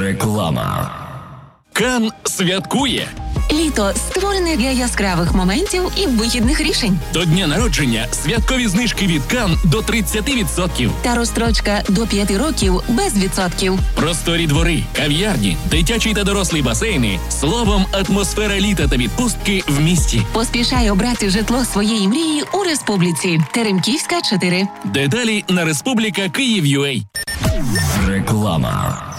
Реклама. Кан святкує. Літо створене для яскравих моментів і вихідних рішень. До дня народження святкові знижки від Кан до 30%. Та розстрочка до 5 років без відсотків. Просторі двори, кав'ярні, дитячі та дорослі басейни. Словом, атмосфера літа та відпустки в місті. Поспішай обрати житло своєї мрії у Республіці. Теремківська, 4. Деталі на Республіка Київ.UA. Реклама.